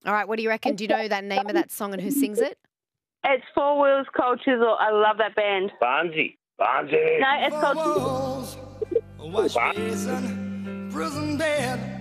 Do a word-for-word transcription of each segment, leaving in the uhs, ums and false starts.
All right, what do you reckon? Do you know that name of that song and who sings it? It's Four Wheels Cold Chisel. I love that band. Barnsey. Barnsey. No, it's called Chisel. Wash basin, prison bed.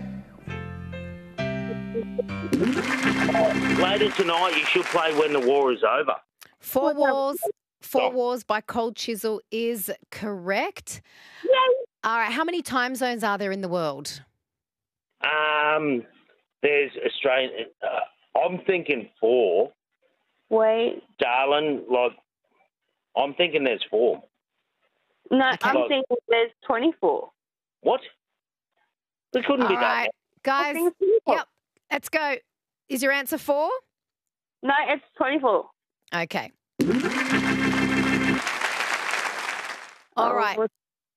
Later tonight, you should play When the War Is Over. Four Walls, Four Oh. Wars by Cold Chisel is correct. Yay. All right, how many time zones are there in the world? Um, there's Australian. Uh, I'm thinking four, Wait. darling. Like, I'm thinking there's four. No, Okay. I'm thinking there's twenty-four. What? There couldn't All be right, that. guys, I think it's twenty-four. yep, let's go. Is your answer four? No, it's twenty-four. Okay. All right. Oh,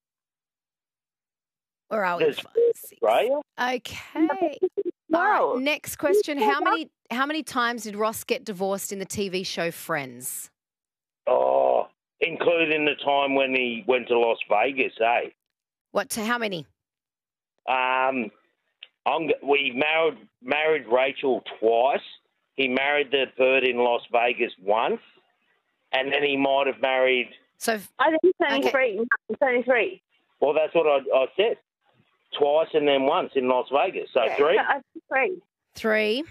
Where are we? There's Five, six. Australia? Okay. All Wow. right, next question. How many how many times did Ross get divorced in the T V show Friends? Oh, including the time when he went to Las Vegas, eh? What to how many? Um, I'm, g- we married married Rachel twice. He married the third in Las Vegas once, and then he might have married. So I think it's only Okay. three. No, it's only three. Well, that's what I, I said. Twice and then once in Las Vegas. So Yeah, three. I think three. three.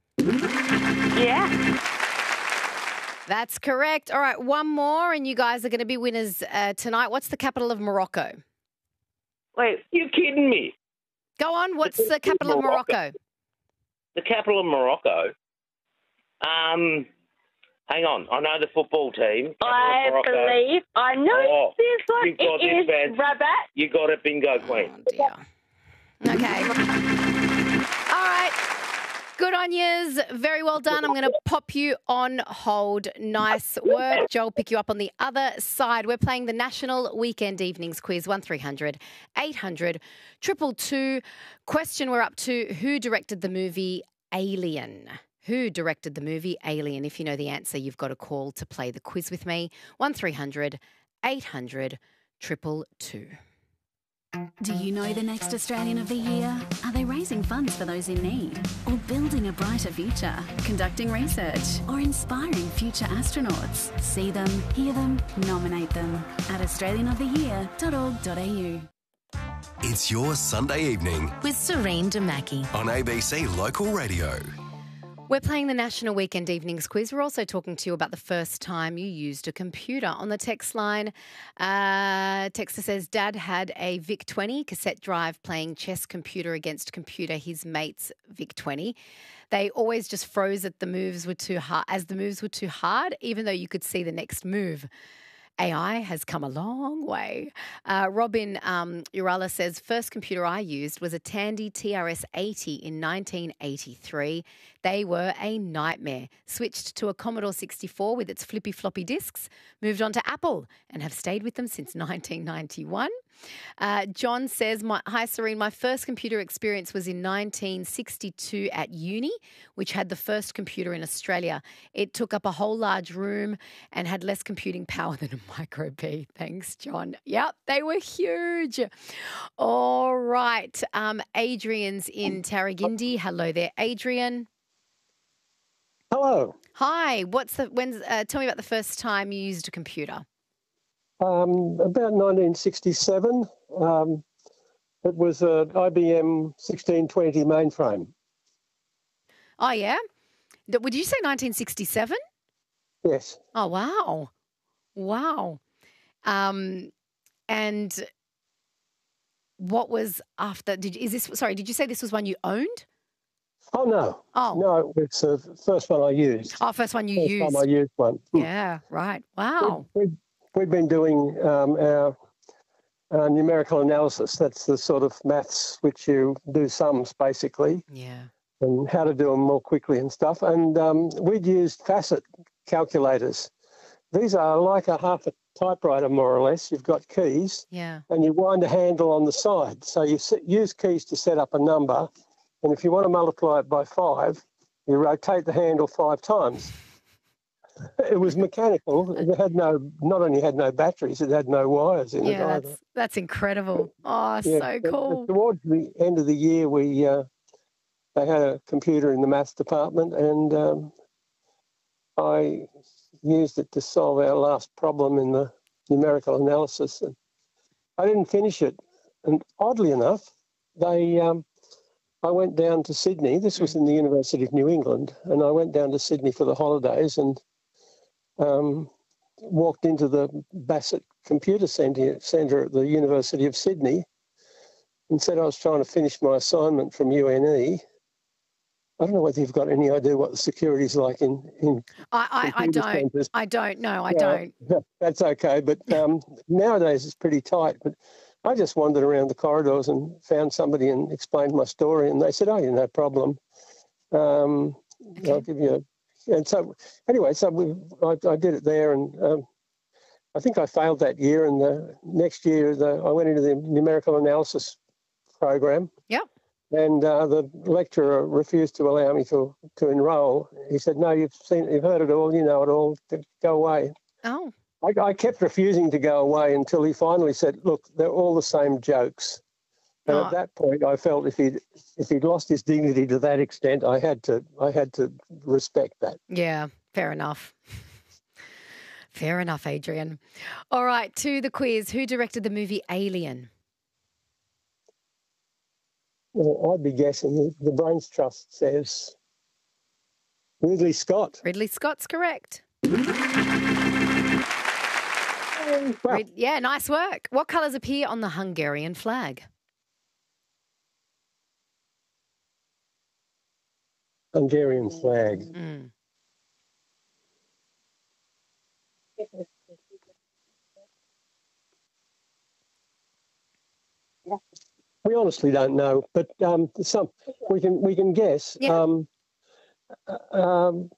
Yeah. That's correct. All right, one more, and you guys are going to be winners uh, tonight. What's the capital of Morocco? Wait. You kidding me? Go on. What's the capital of Morocco. Morocco? The capital of Morocco. Um, hang on. I know the football team. Capital I of Morocco. believe I know Oh, this one. you've got It this, is man. Rabat. You got it, bingo queen. Oh, dear. Okay. All right. Good on yous. Very well done. I'm going to pop you on hold. Nice work. Joel, pick you up on the other side. We're playing the National Weekend Evenings Quiz, one three hundred eight hundred two two two. Question we're up to, who directed the movie Alien? Who directed the movie Alien? If you know the answer, you've got a call to play the quiz with me. one three hundred eight hundred two two two. Do you know the next Australian of the Year? Are they raising funds for those in need? Or building a brighter future? Conducting research? Or inspiring future astronauts? See them, hear them, nominate them at australian of the year dot org dot a u. It's your Sunday evening With Serene Demaki. on A B C Local Radio. We're playing the National Weekend Evenings Quiz. We're also talking to you about the first time you used a computer. On the text line, uh, texter says, Dad had a VIC twenty cassette drive playing chess computer against computer, his mate's VIC twenty. They always just froze at the moves were too hard, as the moves were too hard, even though you could see the next move. A I has come a long way. Uh, Robin um, Urala says, first computer I used was a Tandy T R S eighty in nineteen eighty-three. They were a nightmare. Switched to a Commodore sixty-four with its flippy floppy disks, moved on to Apple and have stayed with them since nineteen ninety-one. Uh, John says, my, hi Serene, my first computer experience was in nineteen sixty-two at uni, which had the first computer in Australia. It took up a whole large room and had less computing power than a Micro B. Thanks, John. Yep, they were huge. All right. Um, Adrian's in Tarragindi. Hello there, Adrian. Hello. Hi. What's the when's? Uh, tell me about the first time you used a computer. Um, about nineteen sixty-seven, um, it was an I B M sixteen twenty mainframe. Oh yeah. Th- Would you say nineteen sixty-seven? Yes. Oh wow, wow. Um, and what was after? Did is this? Sorry, did you say this was one you owned? Oh, no. Oh. No, it's the first one I used. Oh, first one you first used. time I used one. Hmm. Yeah, right. Wow. We, we, we've been doing um, our uh, numerical analysis. That's the sort of maths which you do sums, basically, Yeah. and how to do them more quickly and stuff. And um, we'd used facet calculators. These are like a half a typewriter, more or less. You've got keys, Yeah. and you wind a handle on the side. So you s- use keys to set up a number, and if you want to multiply it by five, you rotate the handle five times. It was mechanical. It had no, not only had no batteries, it had no wires in it Yeah, either. that's that's incredible. Oh, Yeah, so but- cool. but towards the end of the year, we uh, they had a computer in the maths department, and um, I used it to solve our last problem in the numerical analysis. And I didn't finish it. And oddly enough, they, um, I went down to Sydney. This was in the University of New England, and I went down to Sydney for the holidays and um, walked into the Bassett Computer Centre, Centre at the University of Sydney and said I was trying to finish my assignment from U N E. I don't know whether you've got any idea what the security's like in in. I, I, I don't. Centres. I don't. No, I don't. That's okay, but um, nowadays it's pretty tight. But I just wandered around the corridors and found somebody and explained my story, and they said, "Oh, yeah, no problem. Um, okay. I'll give you." A... And so, anyway, so we, I, I did it there, and um, I think I failed that year. And the next year, the, I went into the numerical analysis program. Yep. And uh, the lecturer refused to allow me to, to enrol. He said, "No, you've seen, you've heard it all, you know it all. Go away." Oh. I, I kept refusing to go away until he finally said, "Look, they're all the same jokes." And oh. at that point, I felt if he'd if he'd lost his dignity to that extent, I had to I had to respect that. Yeah, fair enough. Fair enough, Adrian. All right, to the quiz. Who directed the movie Alien? Well, I'd be guessing the Brains Trust says Ridley Scott. Ridley Scott's correct. Well, Rid- yeah, nice work. What colours appear on the Hungarian flag? Hungarian flag. Mm. We honestly don't know, but um, some we can we can guess. Yeah. Um, um,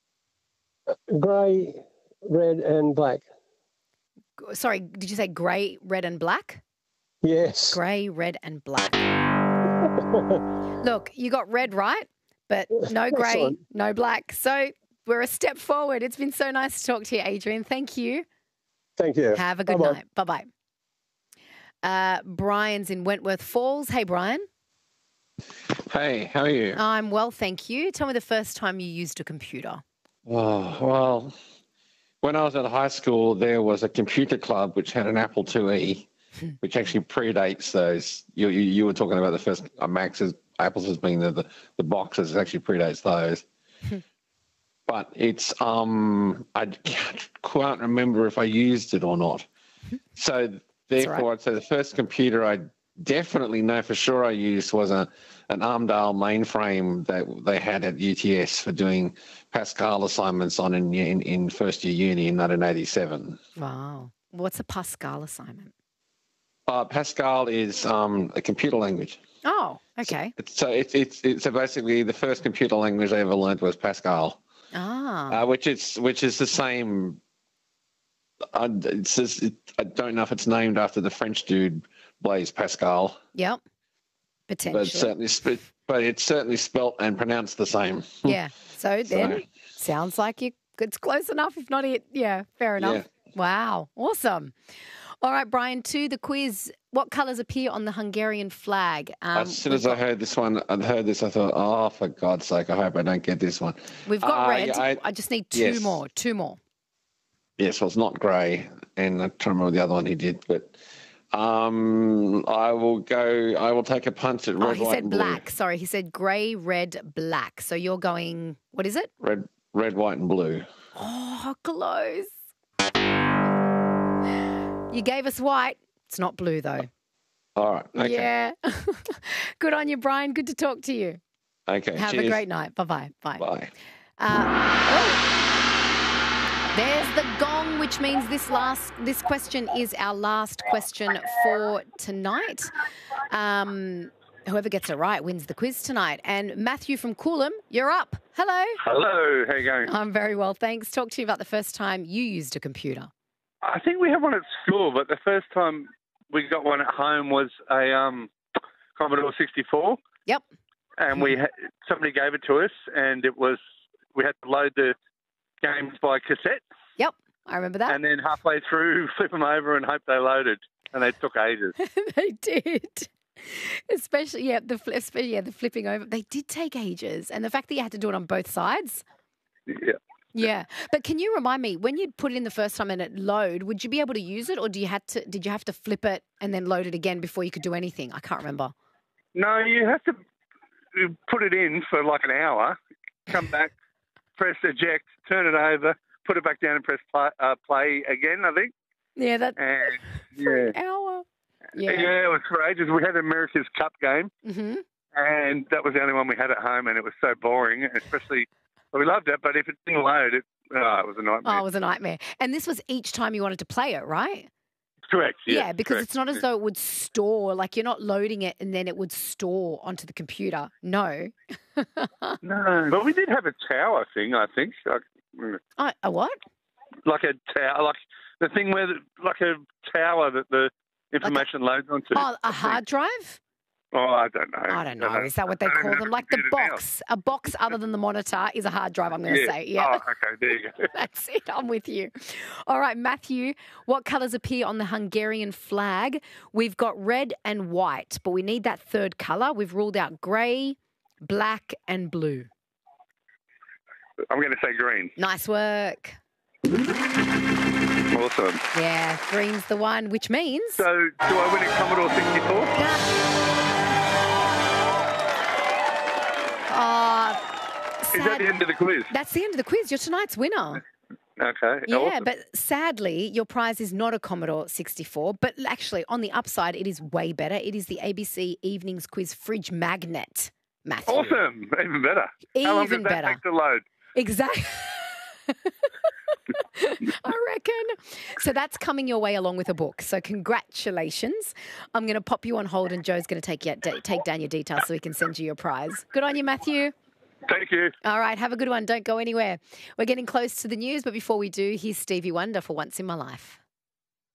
grey, red, and black. Sorry, did you say grey, red and black? Yes. Grey, red and black. Look, you got red right, but no grey, Excellent. no black. So we're a step forward. It's been so nice to talk to you, Adrian. Thank you. Thank you. Have a good Bye-bye. night. Bye-bye. Uh, Brian's in Wentworth Falls. Hey, Brian. Hey, how are you? I'm well, thank you. Tell me the first time you used a computer. Oh, well, when I was at high school, there was a computer club which had an Apple two E, which actually predates those. You you, you were talking about the first uh, Max's, Apple's as being the, the, the boxes. It actually predates those. But it's, um, I can't, can't remember if I used it or not. So therefore, right. I'd say the first computer I definitely know for sure I used was a an Armdale mainframe that they had at U T S for doing Pascal assignments on in in, in first year uni in nineteen eighty-seven. Wow. What's a Pascal assignment? Uh, Pascal is um, a computer language. Oh, okay. So, so it's it's it's so basically the first computer language I ever learned was Pascal. Ah. Uh, which is which is the same. Uh, it's just, it, I don't know if it's named after the French dude Blaise Pascal. Yep. Potentially. But certainly, sp- but it's certainly spelt and pronounced the same. Yeah. So then, So- sounds like you, it's close enough. If not it, yeah, fair enough. Yeah. Wow. Awesome. All right, Brian, to the quiz. What colours appear on the Hungarian flag? Um, as soon we've as I got- heard this one, I heard this, I thought, oh, for God's sake, I hope I don't get this one. We've got Uh, red. yeah, I, I- just need two yes. more. Two more. Yes, well, it's not grey, and I'm trying to remember the other one he did, but um, I will go, I will take a punt at red, Oh, he white, said and blue. black. Sorry, he said grey, red, black. So you're going, what is it? Red, red, white, and blue. Oh, close. You gave us white. It's not blue, though. All right, okay. Yeah. Good on you, Brian. Good to talk to you. Okay, Have cheers. a great night. Bye-bye. Bye. Bye. Uh, oh. There's the gong, which means this last this question is our last question for tonight. Um, whoever gets it right wins the quiz tonight. And Matthew from Coolum, you're up. Hello. Hello, how you going? I'm very well, thanks. Talk to you about the first time you used a computer. I think we had one at school, but the first time we got one at home was a um, Commodore sixty-four. Yep. And we had, somebody gave it to us, and it was we had to load the games by cassette. Yep, I remember that. And then halfway through, flip them over and hope they loaded, and they took ages. They did. Especially, yeah, the flip, especially, yeah, the flipping over. They did take ages, and the fact that you had to do it on both sides. Yeah. Yeah, but can you remind me when you'd put it in the first time and it load? Would you be able to use it, or do you had to? Did you have to flip it and then load it again before you could do anything? I can't remember. No, you have to put it in for like an hour, come back, press eject, turn it over, put it back down, and press play, uh, play again. I think. Yeah, that. And, for yeah. an hour. Yeah. yeah, it was for ages. We had America's Cup game, Mm-hmm. and that was the only one we had at home, and it was so boring, especially, well, we loved it, but if it didn't load, it, oh, it was a nightmare. Oh, it was a nightmare. And this was each time you wanted to play it, right? Correct, yes, Yeah, because correct. it's not as though it would store, like you're not loading it and then it would store onto the computer. No. No, but we did have a tower thing, I think. Like, Oh, a what? like a tower, like the thing where, the, like a tower that the information loads onto. Oh, a hard drive? Oh, I don't know. I don't know. Is that what they I don't call have them? a Like the computer now. box. A box other than the monitor is a hard drive, I'm going to Yeah. say. Yeah. Oh, okay, there you go. That's it. I'm with you. All right, Matthew, what colours appear on the Hungarian flag? We've got red and white, but we need that third colour. We've ruled out grey, black and blue. I'm going to say green. Nice work. Awesome. Yeah, green's the one, which means... So, do I win a Commodore sixty-four? Oh, Is that the end of the quiz? That's the end of the quiz. You're tonight's winner. Okay. Yeah, awesome. but sadly, your prize is not a Commodore sixty-four. But actually, on the upside, it is way better. It is the A B C Evenings Quiz Fridge Magnet, Matthew. Awesome. Even better. How long Even does that better. take to load? Exactly. I reckon. So that's coming your way along with a book. So congratulations. I'm going to pop you on hold and Joe's going to take, you, take down your details so we can send you your prize. Good on you, Matthew. Thank you. All right, have a good one. Don't go anywhere. We're getting close to the news, but before we do, here's Stevie Wonder for Once in My Life.